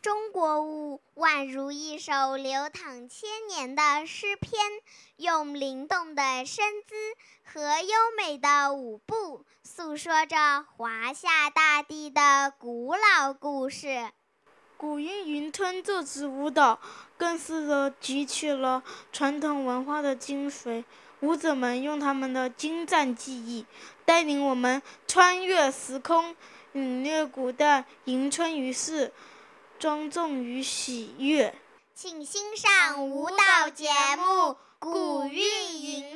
中国舞宛如一首流淌千年的诗篇，用灵动的身姿和优美的舞步，诉说着华夏大地的古老故事。 古音云吞这支舞蹈更是汲取了传统文化的精髓，舞者们用他们的精湛技艺，带领我们穿越时空，领略古代迎春于世，庄重与喜悦。 请欣赏舞蹈节目《古韵云》。